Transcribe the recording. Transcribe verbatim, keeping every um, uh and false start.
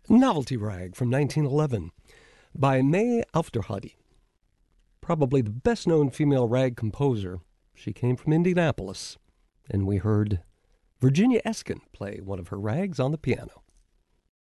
Novelty Rag from nineteen eleven by May Aufderheide. Probably the best-known female rag composer. She came from Indianapolis, and we heard Virginia Eskin play one of her rags on the piano.